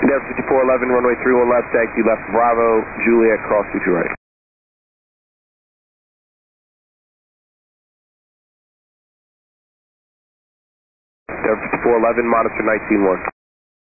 Delta 5411, runway 31 left, taxi left, Bravo, Juliet, cross 22 right. Delta 5411, monitor 19-1.